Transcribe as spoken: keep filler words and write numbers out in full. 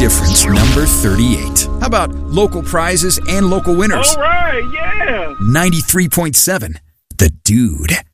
difference number thirty-eight. How about local prizes and local winners? All right, yeah. ninety-three point seven, The Dude.